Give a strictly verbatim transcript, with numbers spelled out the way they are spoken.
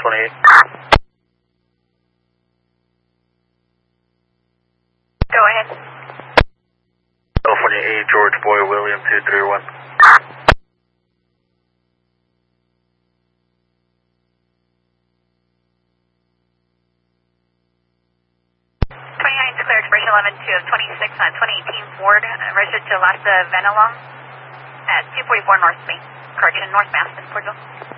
twenty-eight. Go ahead. California eight, George Boy, William two three one. twenty-nine declared expression eleven two of twenty-six on twenty eighteen Ford, uh, registered to Lhasa Venalong at two forty-four North Main, correction, North Maston, Portugal.